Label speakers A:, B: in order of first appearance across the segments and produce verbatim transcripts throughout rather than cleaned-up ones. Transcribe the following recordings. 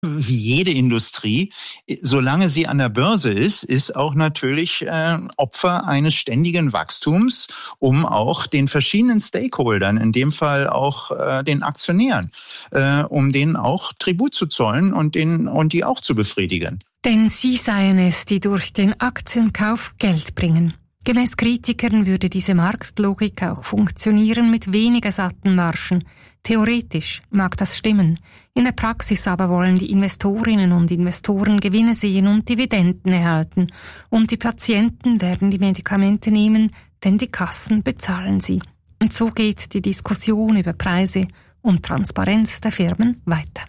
A: Wie jede Industrie, solange sie an der Börse ist, ist auch natürlich äh, Opfer eines ständigen Wachstums, um auch den verschiedenen Stakeholdern, in dem Fall auch äh, den Aktionären, äh, um denen auch Tribut zu zollen und, den, und die auch zu befriedigen.
B: Denn sie seien es, die durch den Aktienkauf Geld bringen. Gemäß Kritikern würde diese Marktlogik auch funktionieren mit weniger satten Margen. Theoretisch mag das stimmen. In der Praxis aber wollen die Investorinnen und Investoren Gewinne sehen und Dividenden erhalten. Und die Patienten werden die Medikamente nehmen, denn die Kassen bezahlen sie. Und so geht die Diskussion über Preise und Transparenz der Firmen weiter.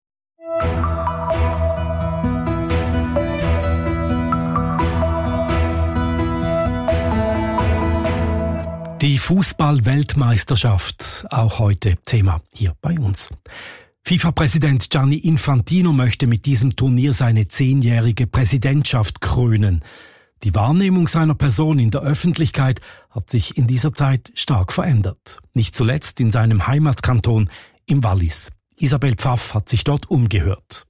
C: Die Fußball-Weltmeisterschaft, auch heute Thema hier bei uns. FIFA-Präsident Gianni Infantino möchte mit diesem Turnier seine zehnjährige Präsidentschaft krönen. Die Wahrnehmung seiner Person in der Öffentlichkeit hat sich in dieser Zeit stark verändert. Nicht zuletzt in seinem Heimatkanton im Wallis. Isabel Pfaff hat sich dort umgehört.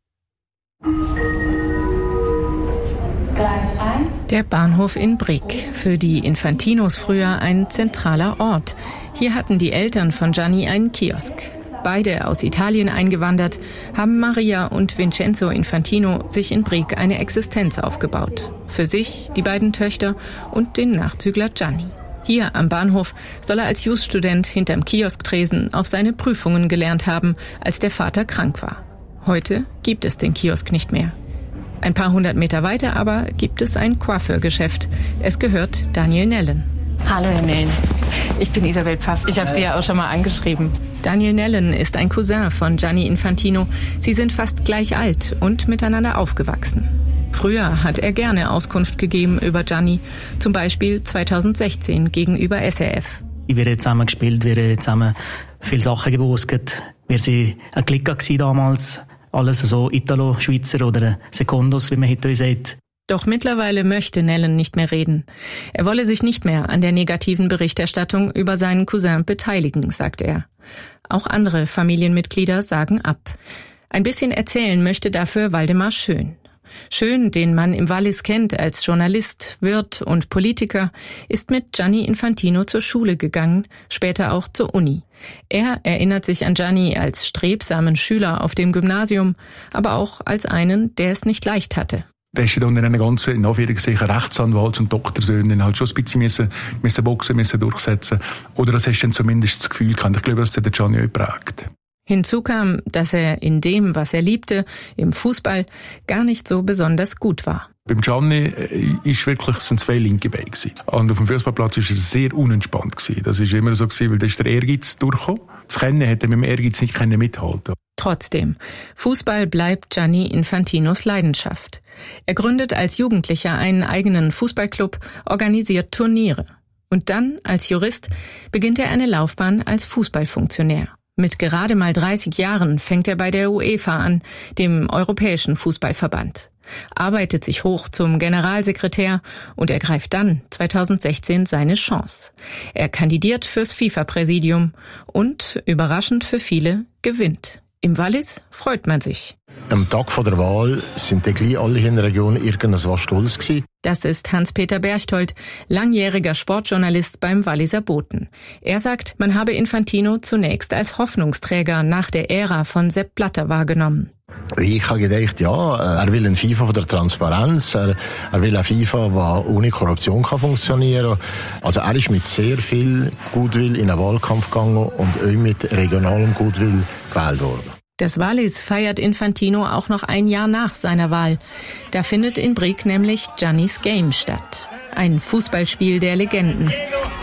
D: Der Bahnhof in Brig, für die Infantinos früher ein zentraler Ort. Hier hatten die Eltern von Gianni einen Kiosk. Beide aus Italien eingewandert, haben Maria und Vincenzo Infantino sich in Brig eine Existenz aufgebaut. Für sich, die beiden Töchter und den Nachzügler Gianni. Hier am Bahnhof soll er als Jus-Student hinterm Kiosktresen auf seine Prüfungen gelernt haben, als der Vater krank war. Heute gibt es den Kiosk nicht mehr. Ein paar hundert Meter weiter aber gibt es ein Coiffeurgeschäft. Es gehört Daniel Nellen.
E: Hallo Herr Nellen, ich bin Isabel Pfaff. Ich habe Sie ja auch schon mal angeschrieben.
D: Daniel Nellen ist ein Cousin von Gianni Infantino. Sie sind fast gleich alt und miteinander aufgewachsen. Früher hat er gerne Auskunft gegeben über Gianni, zum Beispiel zweitausendsechzehn gegenüber S R F.
F: Wir haben zusammen gespielt, wir haben zusammen viele Sachen gebusket. Wir waren ein Klicker damals. Alles so Italo-Schweizer oder Sekundos, wie man heute sagt.
D: Doch mittlerweile möchte Nellen nicht mehr reden. Er wolle sich nicht mehr an der negativen Berichterstattung über seinen Cousin beteiligen, sagt er. Auch andere Familienmitglieder sagen ab. Ein bisschen erzählen möchte dafür Waldemar Schön. Schön, den man im Wallis kennt als Journalist, Wirt und Politiker, ist mit Gianni Infantino zur Schule gegangen, später auch zur Uni. Er erinnert sich an Gianni als strebsamen Schüler auf dem Gymnasium, aber auch als einen, der es nicht leicht hatte.
G: Da hast du dann in einer ganzen, in Anführungszeichen, Rechtsanwalts- und Doktorsöhnen halt schon ein bisschen müssen, müssen boxen, müssen durchsetzen. Oder das hast du dann zumindest das Gefühl gehabt. Ich glaube, das hat der Gianni auch geprägt.
D: Hinzu kam, dass er in dem, was er liebte, im Fußball, gar nicht so besonders gut war.
G: Beim Gianni ist wirklich, sind zwei linke Beine gewesen. Und auf dem Fußballplatz war er sehr unentspannt gewesen. Das ist immer so gewesen, weil da ist der Ehrgeiz durchgekommen. Das Kennen hätte er mit dem Ehrgeiz nicht mithalten.
D: Trotzdem, Fußball bleibt Gianni Infantinos Leidenschaft. Er gründet als Jugendlicher einen eigenen Fußballclub, organisiert Turniere. Und dann, als Jurist, beginnt er eine Laufbahn als Fußballfunktionär. Mit gerade mal dreißig Jahren fängt er bei der UEFA an, dem Europäischen Fußballverband, arbeitet sich hoch zum Generalsekretär und ergreift dann zweitausendsechzehn seine Chance. Er kandidiert fürs FIFA-Präsidium und, überraschend für viele, gewinnt. Im Wallis freut man sich.
H: Am Tag vor der Wahl sind die gleich alle in der Region irgendwas stolz gewesen.
D: Das ist Hans-Peter Berchtold, langjähriger Sportjournalist beim Walliser Boten. Er sagt, man habe Infantino zunächst als Hoffnungsträger nach der Ära von Sepp Blatter wahrgenommen.
H: Ich habe gedacht, ja, er will ein FIFA von der Transparenz, er, er will ein FIFA, das ohne Korruption kann funktionieren. Also er ist mit sehr viel Gutwill in einen Wahlkampf gegangen und auch mit regionalem Gutwill gewählt worden.
D: Das Wallis feiert Infantino auch noch ein Jahr nach seiner Wahl. Da findet in Brig nämlich Giannis Game statt. Ein Fußballspiel der Legenden.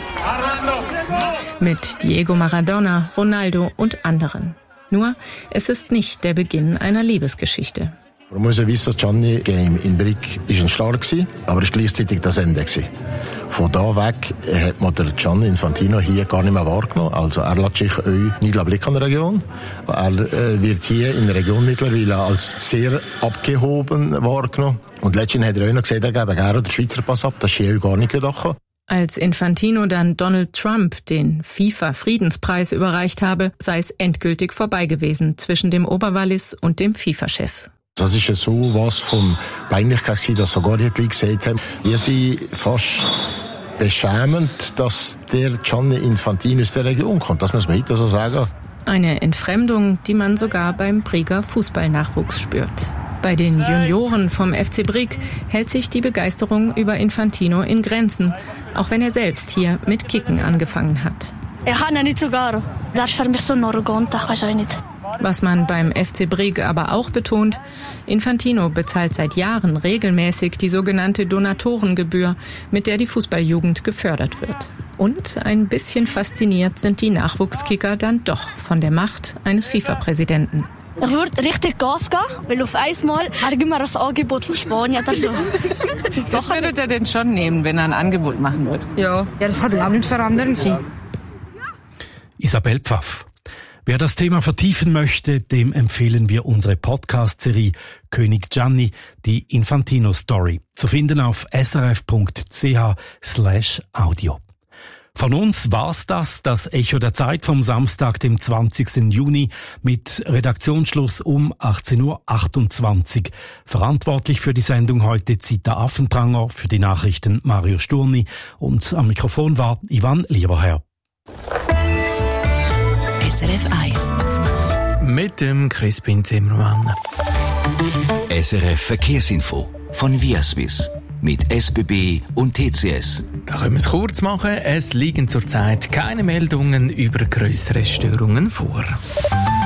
D: Mit Diego Maradona, Ronaldo und anderen. Nur, es ist nicht der Beginn einer Liebesgeschichte.
H: Man muss ja wissen, das Gianni Game in Brig war ein Start, aber es war gleichzeitig das Ende. Von da weg hat man den Gianni Infantino hier gar nicht mehr wahrgenommen. Also er lässt sich auch nicht blicken an der Region. Er wird hier in der Region mittlerweile als sehr abgehoben wahrgenommen. Und letztens hat er auch noch gesagt, er gebe gerne den Schweizer Pass ab. Das ist hier auch gar nicht gedacht.
D: Als Infantino dann Donald Trump den FIFA-Friedenspreis überreicht habe, sei es endgültig vorbei gewesen zwischen dem Oberwallis und dem FIFA-Chef.
H: Das ist ja so was von Peinlichkeit, dass sogar die Leute gesagt haben, wir sind fast beschämend, dass der Gianni Infantino aus der Region kommt. Das muss man heute so sagen.
D: Eine Entfremdung, die man sogar beim Brieger Fußballnachwuchs spürt. Bei den Junioren vom F C Brig hält sich die Begeisterung über Infantino in Grenzen, auch wenn er selbst hier mit Kicken angefangen hat.
I: Ich kann ihn nicht sogar. Das ist für mich so arrogant, das kannst du nicht.
D: Was man beim F C Brig aber auch betont, Infantino bezahlt seit Jahren regelmäßig die sogenannte Donatorengebühr, mit der die Fußballjugend gefördert wird. Und ein bisschen fasziniert sind die Nachwuchskicker dann doch von der Macht eines FIFA-Präsidenten.
I: Ich würde richtig Gas geben, weil auf einmal er gibt mir das Angebot von Spanien oder so.
E: Was würde er denn schon nehmen, wenn er ein Angebot machen würde?
I: Ja, ja, das hat lange nicht verändern sie.
C: Isabel Pfaff. Wer das Thema vertiefen möchte, dem empfehlen wir unsere Podcast-Serie König Gianni, die Infantino-Story, zu finden auf srf.ch slash audio. Von uns war's das, das Echo der Zeit vom Samstag, dem zwanzigsten Juni, mit Redaktionsschluss um achtzehn Uhr achtundzwanzig. Verantwortlich für die Sendung heute Zita Affentranger, für die Nachrichten Mario Sturni und am Mikrofon war Ivan Lieberherr.
J: S R F eins.
K: Mit dem Crispin Zimmermann.
J: S R F Verkehrsinfo von Viaswiss. Mit S B B und T C S.
K: Da können wir es kurz machen. Es liegen zurzeit keine Meldungen über grössere Störungen vor.